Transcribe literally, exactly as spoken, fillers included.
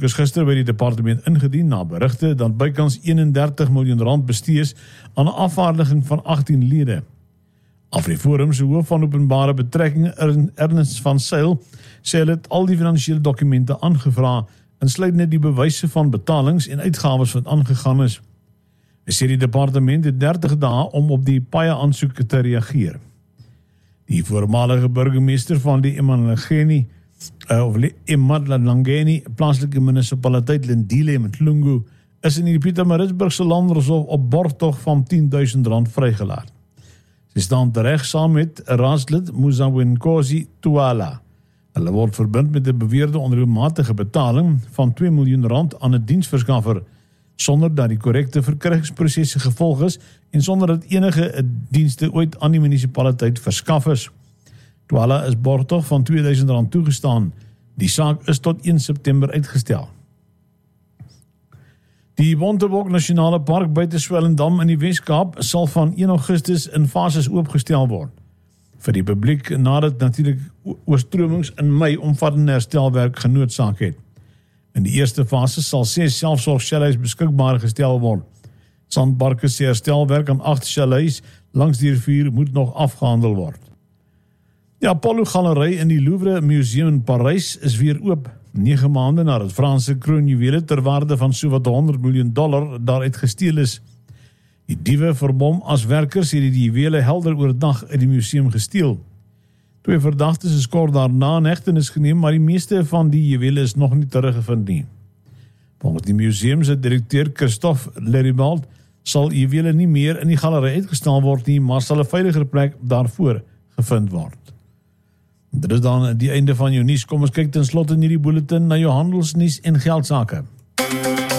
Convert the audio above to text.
aansoek is gister by die departement ingedien na berigte dat bykans eenendertig miljoen rand bestee is aan 'n afvaardiging van agttien lede. AfriForum se hoof van openbare betrekkinge Ernest van Sail sê hulle het al die finansiële dokumente aangevra, insluitende die bewyse van betalings en uitgawes wat aangegaan is. Hy sê die departement het dertig dae om op die paie aansoeke te reageer. Die voormalige burgemeester van die Emanlangeni uh, of Emanlangeni plaaslike munisipaliteit Lindile met Lungu is in die Pietermaritzburgse landreshof op borgtog van tien duisend rand vrygelaat. Sy staan terecht saam met raadslid Muzabwenkosi Tuala. Hulle word verbind met 'n beweerde onreëlmatige betaling van twee miljoen rand aan 'n diensverskaffer, sonder dat die korrekte verkrygingsprosesse gevolg is en sonder dat enige dienste ooit aan die munisipaliteit verskaf is. Tuala is borgtog van twee duisend rand toegestaan. Die saak is tot een September uitgestel. Die Bontebok Nasionale Park buite Swellendam in die Wes-Kaap sal van een Augustus in fases oopgestel word vir die publiek nadat natuurlik oorstromings in Mei omvattende herstelwerk genoodsaak het. In die eerste fase sal ses selfsorg-chalets beskikbaar gestel word. Sandparke se herstelwerk aan agt chalets langs die rivier moet nog afgehandel word. Die Apollo Galery in die Louvre Museum in Parys is weer oop, nege maande nadat Franse kroonjuwele ter waarde van sowat honderd miljoen dollar daaruit gesteel is. Die diewe verbom as werkers het die juwele helder oordag uit die museum gesteel. Twee verdagtes is kort daarna in hegtenis geneem, maar die meeste van die juwele is nog nie teruggevind nie. Volgens die museum se direkteur Christophe Leribald sal juwele nie meer in die galery uitgestal word nie, maar sal 'n veiliger plek daarvoor gevind word. Dit is dan die einde van jou nuus. Kom ons kyk ten slotte in hierdie bulletin na jou handelsnuus en geldsaake.